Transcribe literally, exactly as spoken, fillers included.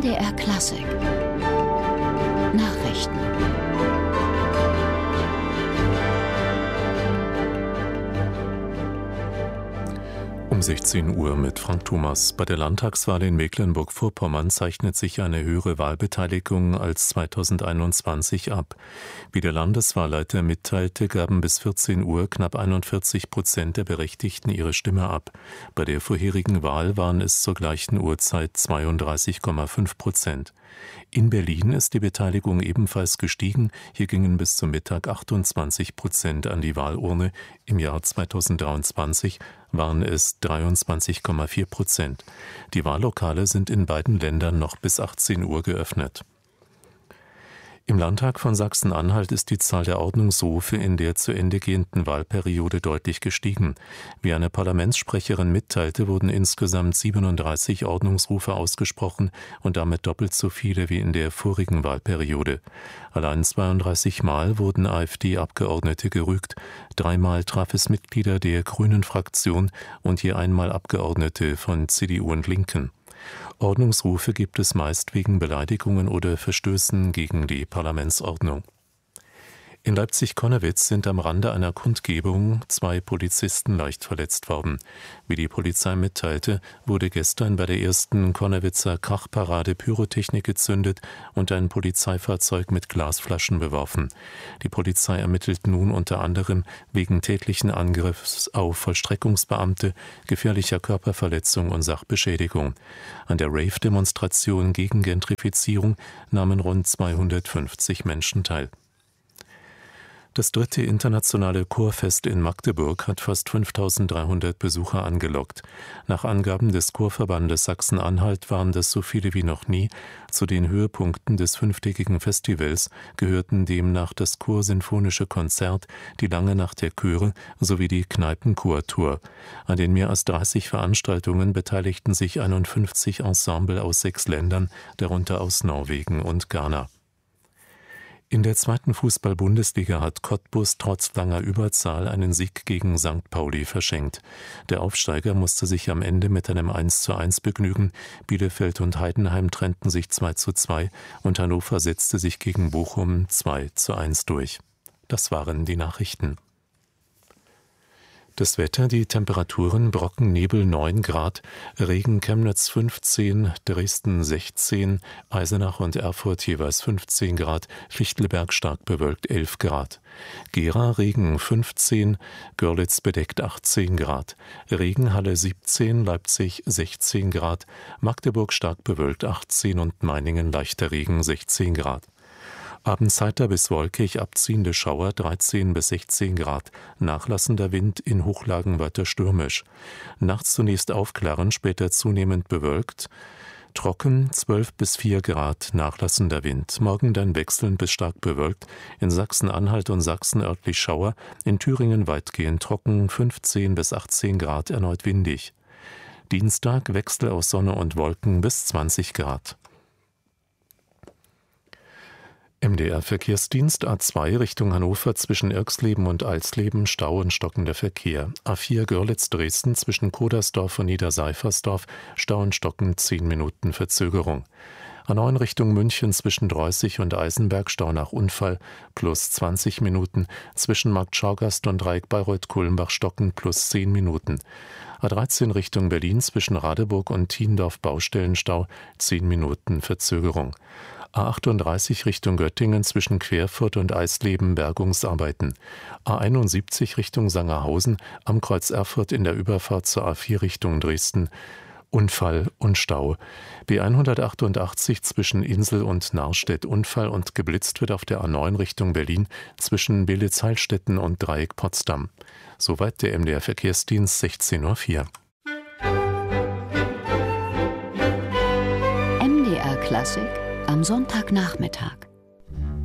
D R Klassik Nachrichten. Um sechzehn Uhr mit Frank Thomas. Bei der Landtagswahl in Mecklenburg-Vorpommern zeichnet sich eine höhere Wahlbeteiligung als zweitausendeinundzwanzig ab. Wie der Landeswahlleiter mitteilte, gaben bis vierzehn Uhr knapp einundvierzig Prozent der Berechtigten ihre Stimme ab. Bei der vorherigen Wahl waren es zur gleichen Uhrzeit zweiunddreißig Komma fünf Prozent. In Berlin ist die Beteiligung ebenfalls gestiegen. Hier gingen bis zum Mittag achtundzwanzig Prozent an die Wahlurne. Im Jahr zweitausenddreiundzwanzig waren es dreiundzwanzig Komma vier Prozent. Die Wahllokale sind in beiden Ländern noch bis achtzehn Uhr geöffnet. Im Landtag von Sachsen-Anhalt ist die Zahl der Ordnungsrufe in der zu Ende gehenden Wahlperiode deutlich gestiegen. Wie eine Parlamentssprecherin mitteilte, wurden insgesamt siebenunddreißig Ordnungsrufe ausgesprochen und damit doppelt so viele wie in der vorigen Wahlperiode. Allein zweiunddreißig Mal wurden AfD-Abgeordnete gerügt, dreimal traf es Mitglieder der Grünen-Fraktion und je einmal Abgeordnete von C D U und Linken. Ordnungsrufe gibt es meist wegen Beleidigungen oder Verstößen gegen die Parlamentsordnung. In Leipzig-Connewitz sind am Rande einer Kundgebung zwei Polizisten leicht verletzt worden. Wie die Polizei mitteilte, wurde gestern bei der ersten Connewitzer Krachparade Pyrotechnik gezündet und ein Polizeifahrzeug mit Glasflaschen beworfen. Die Polizei ermittelt nun unter anderem wegen tätlichen Angriffs auf Vollstreckungsbeamte, gefährlicher Körperverletzung und Sachbeschädigung. An der Rave-Demonstration gegen Gentrifizierung nahmen rund zweihundertfünfzig Menschen teil. Das dritte internationale Chorfest in Magdeburg hat fast fünftausenddreihundert Besucher angelockt. Nach Angaben des Chorverbandes Sachsen-Anhalt waren das so viele wie noch nie. Zu den Höhepunkten des fünftägigen Festivals gehörten demnach das Chorsinfonische Konzert, die Lange Nacht der Chöre sowie die Kneipenchortour. An den mehr als dreißig Veranstaltungen beteiligten sich einundfünfzig Ensemble aus sechs Ländern, darunter aus Norwegen und Ghana. In der zweiten Fußball-Bundesliga hat Cottbus trotz langer Überzahl einen Sieg gegen Sankt Pauli verschenkt. Der Aufsteiger musste sich am Ende mit einem eins zu eins begnügen. Bielefeld und Heidenheim trennten sich zwei zu zwei und Hannover setzte sich gegen Bochum zwei zu eins durch. Das waren die Nachrichten. Das Wetter, die Temperaturen: Brocken, Nebel neun Grad, Regen Chemnitz fünfzehn, Dresden sechzehn, Eisenach und Erfurt jeweils fünfzehn Grad, Fichtelberg stark bewölkt elf Grad. Gera Regen fünfzehn, Görlitz bedeckt achtzehn Grad, Regenhalle siebzehn, Leipzig sechzehn Grad, Magdeburg stark bewölkt achtzehn und Meiningen leichter Regen sechzehn Grad. Abends heiter bis wolkig, abziehende Schauer dreizehn bis sechzehn Grad, nachlassender Wind, in Hochlagen weiter stürmisch. Nachts zunächst aufklaren, später zunehmend bewölkt, trocken zwölf bis vier Grad, nachlassender Wind. Morgen dann wechselnd bis stark bewölkt, in Sachsen-Anhalt und Sachsen örtlich Schauer, in Thüringen weitgehend trocken, fünfzehn bis achtzehn Grad, erneut windig. Dienstag Wechsel aus Sonne und Wolken bis zwanzig Grad. M D R-Verkehrsdienst A zwei Richtung Hannover zwischen Irxleben und Alsleben, Stau und stockender Verkehr. A vier Görlitz-Dresden zwischen Kodersdorf und Niederseifersdorf, Stau und stockend zehn Minuten Verzögerung. A neun Richtung München zwischen Dreußig und Eisenberg, Stau nach Unfall, plus zwanzig Minuten. Zwischen Markt Schaugasst und Dreieck Bayreuth-Kulmbach stockend plus zehn Minuten. A dreizehn Richtung Berlin zwischen Radeburg und Thiendorf, Baustellenstau, zehn Minuten Verzögerung. A achtunddreißig Richtung Göttingen zwischen Querfurt und Eisleben, Bergungsarbeiten. A einundsiebzig Richtung Sangerhausen am Kreuz Erfurt in der Überfahrt zur A vier Richtung Dresden, Unfall und Stau. B hundertachtundachtzig zwischen Insel und Narstedt, Unfall und geblitzt wird auf der A neun Richtung Berlin zwischen Belitz-Heilstätten und Dreieck Potsdam. Soweit der M D R-Verkehrsdienst, sechzehn Uhr vier. M D R Klassik am Sonntagnachmittag.